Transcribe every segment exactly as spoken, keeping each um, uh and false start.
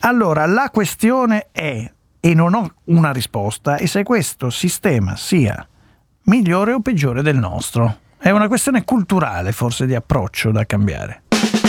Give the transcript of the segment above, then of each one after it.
Allora, la questione è, e non ho una risposta, è se questo sistema sia migliore o peggiore del nostro. È una questione culturale, forse, di approccio da cambiare.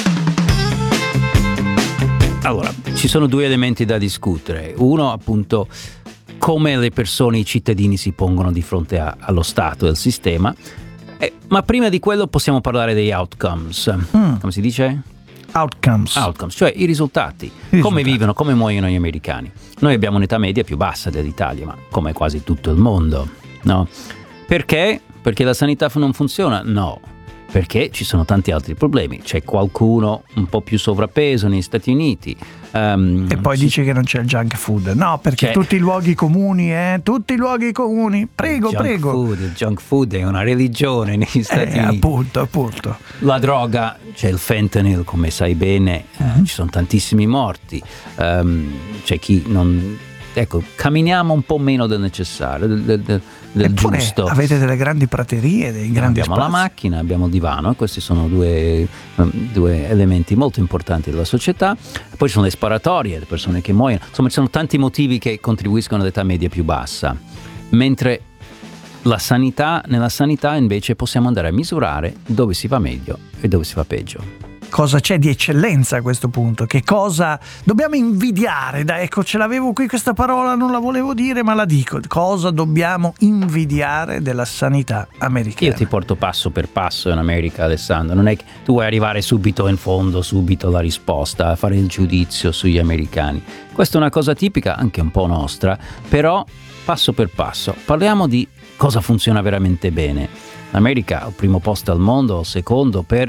Allora, ci sono due elementi da discutere. Uno, appunto, come le persone, i cittadini si pongono di fronte a, allo Stato e al sistema. Eh, ma prima di quello possiamo parlare degli outcomes. Mm. Come si dice? Outcomes. Outcomes, cioè i risultati. I come risultati. vivono, come muoiono gli americani. Noi abbiamo un'età media più bassa dell'Italia, ma come quasi tutto il mondo, no? Perché? Perché la sanità non funziona? No. Perché ci sono tanti altri problemi. C'è qualcuno un po' più sovrappeso negli Stati Uniti. Um, e poi ci... dice che non c'è il junk food. No, perché c'è... tutti i luoghi comuni, eh? Tutti i luoghi comuni. Prego, il junk prego. Food, il junk food è una religione negli Stati eh, Uniti. Appunto, appunto. La droga, c'è il fentanyl, come sai bene, uh-huh. Ci sono tantissimi morti. Um, c'è chi non... Ecco, camminiamo un po' meno del necessario, del, del, del, del Eppure giusto. Avete delle grandi praterie, dei grandi abbiamo spazi. la macchina, abbiamo il divano, e questi sono due, due elementi molto importanti della società. Poi ci sono le sparatorie, le persone che muoiono. Insomma, ci sono tanti motivi che contribuiscono all'età media più bassa. Mentre la sanità, nella sanità invece possiamo andare a misurare dove si va meglio e dove si va peggio. Cosa c'è di eccellenza a questo punto? Che cosa dobbiamo invidiare? Dai, ecco, ce l'avevo qui questa parola, non la volevo dire, ma la dico. Cosa dobbiamo invidiare della sanità americana? Io ti porto passo per passo in America, Alessandro. Non è che tu vuoi arrivare subito in fondo, subito alla risposta, a fare il giudizio sugli americani. Questa è una cosa tipica, anche un po' nostra, però passo per passo. Parliamo di cosa funziona veramente bene. L'America è al primo posto al mondo, al secondo per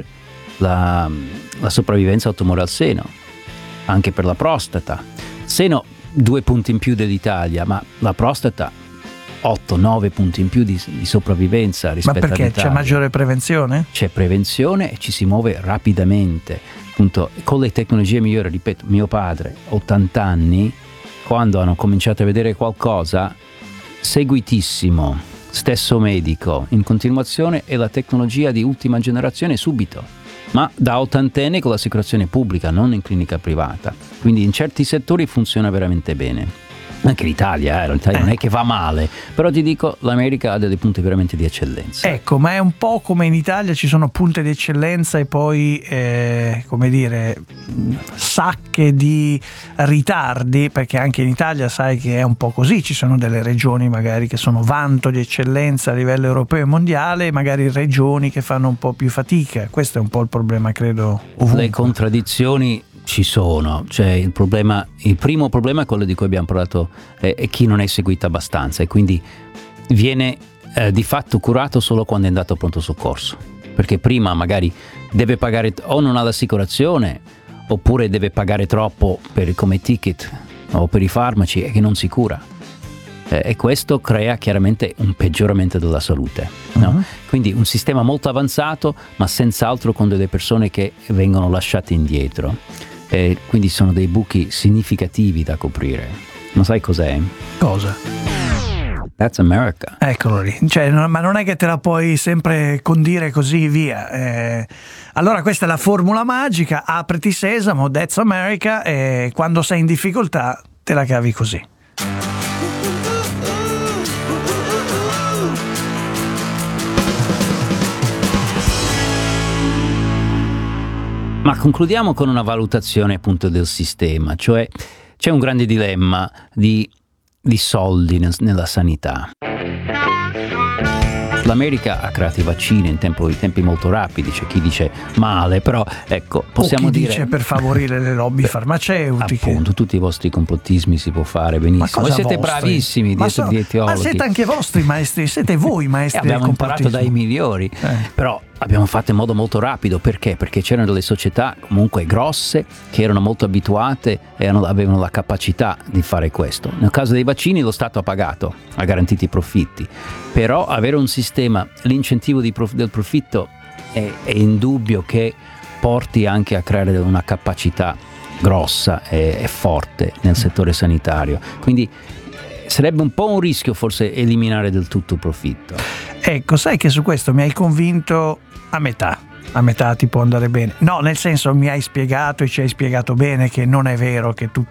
La, la sopravvivenza al tumore al seno, anche per la prostata. Seno due punti in più dell'Italia, ma la prostata otto nove punti in più di, di sopravvivenza rispetto all'Italia. Ma perché c'è maggiore prevenzione? C'è prevenzione e ci si muove rapidamente. Appunto, con le tecnologie migliori, ripeto, mio padre, ottanta anni, quando hanno cominciato a vedere qualcosa, seguitissimo, stesso medico, in continuazione, e la tecnologia di ultima generazione subito. Ma da ottantenne con l'assicurazione pubblica, non in clinica privata. Quindi in certi settori funziona veramente bene. Anche l'Italia, eh, l'Italia non è che va male, però ti dico, l'America ha dei punti veramente di eccellenza. Ecco, ma è un po' come in Italia, ci sono punti di eccellenza e poi, eh, come dire, sacche di ritardi, perché anche in Italia sai che è un po' così, ci sono delle regioni magari che sono vanto di eccellenza a livello europeo e mondiale, magari regioni che fanno un po' più fatica. Questo è un po' il problema, credo, ovunque. Le contraddizioni ci sono, cioè il problema, il primo problema è quello di cui abbiamo parlato, è, è chi non è seguito abbastanza e quindi viene eh, di fatto curato solo quando è andato a pronto soccorso, perché prima magari deve pagare o non ha l'assicurazione oppure deve pagare troppo per, come ticket o per i farmaci, e che non si cura, eh, e questo crea chiaramente un peggioramento della salute, no? Uh-huh. Quindi un sistema molto avanzato ma senz'altro con delle persone che vengono lasciate indietro. Eh, quindi sono dei buchi significativi da coprire. Non sai cos'è? Cosa? That's America. Eccolo lì. Cioè, no, ma non è che te la puoi sempre condire così via. Eh, allora questa è la formula magica, apriti sesamo, that's America, e quando sei in difficoltà te la cavi così. Ma concludiamo con una valutazione appunto del sistema, cioè c'è un grande dilemma di, di soldi nel, nella sanità. L'America ha creato i vaccini in, tempo, in tempi molto rapidi, c'è chi dice male, però ecco, possiamo o chi dire... dice per favorire le lobby farmaceutiche. Appunto, tutti i vostri complottismi si può fare benissimo. Voi siete vostri? bravissimi di essere dietologi. Ma siete anche vostri maestri, siete voi maestri del abbiamo imparato dai migliori, eh. Però abbiamo fatto in modo molto rapido. Perché? Perché c'erano delle società comunque grosse che erano molto abituate e avevano la capacità di fare questo. Nel caso dei vaccini lo Stato ha pagato, ha garantito i profitti, però avere un sistema, l'incentivo di prof, del profitto è, è indubbio che porti anche a creare una capacità grossa e, e forte nel settore sanitario. Quindi sarebbe un po' un rischio forse eliminare del tutto il profitto. Ecco, sai che su questo mi hai convinto a metà. A metà ti può andare bene. No, nel senso, mi hai spiegato e ci hai spiegato bene che non è vero che tutte